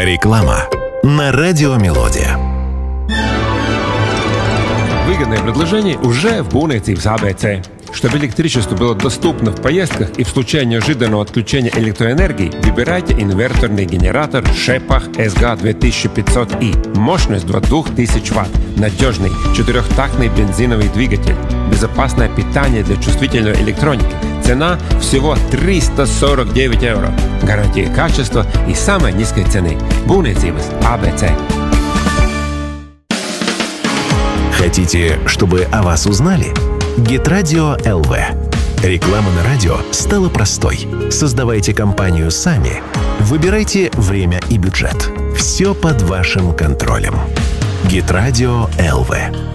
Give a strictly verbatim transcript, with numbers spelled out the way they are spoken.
Реклама на радио «Мелодия». Выгодное предложение уже в būvniecības А Б Ц. Чтобы электричество было доступно в поездках и в случае неожиданного отключения электроэнергии, выбирайте инверторный генератор Шепах С Г две тысячи пятьсот И. Мощность до двух тысяч ватт. Надежный четырехтактный бензиновый двигатель. Безопасное питание для чувствительной электроники. Цена всего триста сорок девять евро. Гарантия качества и самой низкой цены. Būvniecības А Б Ц. Хотите, чтобы о вас узнали? Гитрадио Л В. Реклама на радио стала простой. Создавайте компанию сами. Выбирайте время и бюджет. Все под вашим контролем. Гитрадио Л В.